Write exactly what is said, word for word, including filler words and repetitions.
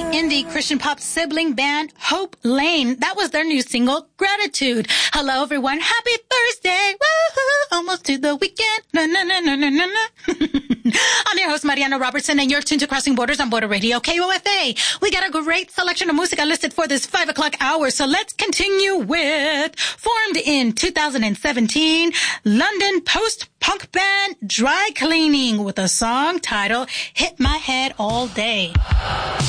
indie Christian pop sibling band Hope Lane. That was their new single, Gratitude. Hello, everyone. Happy Thursday. Woo-hoo. Almost to the weekend. Na, na, na, na, na, na, na. I'm your host, Mariana Robertson, and you're tuned to Crossing Borders on Border Radio, K O F A. We got a great selection of music listed for this five o'clock hour, so let's continue with formed in two thousand seventeen, London post-punk band Dry Cleaning with a song titled Hit My Head All Day.